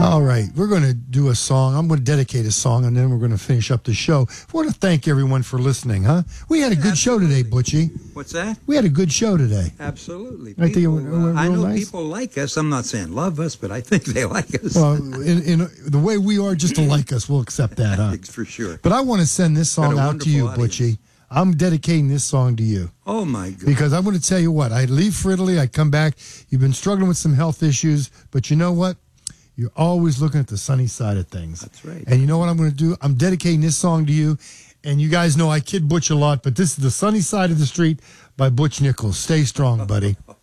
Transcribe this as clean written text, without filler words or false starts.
All right, we're going to do a song. I'm going to dedicate a song, and then we're going to finish up the show. I want to thank everyone for listening, huh? We had a good show today, Butchie. What's that? We had a good show today. Absolutely. I think it went I real know nice. people like us. I'm not saying love us, but I think they like us. Well, in the way we are, just to like us, we'll accept that, huh? For sure. But I want to send this song Got a out to you, wonderful Butchie. I'm dedicating this song to you. Oh, my God. Because I'm going to tell you what, I leave for Italy, I come back, you've been struggling with some health issues, but you know what? You're always looking at the sunny side of things. That's right. And you know what I'm going to do? I'm dedicating this song to you. And you guys know I kid Butch a lot, but this is The Sunny Side of the Street by Butch Nichols. Stay strong, buddy.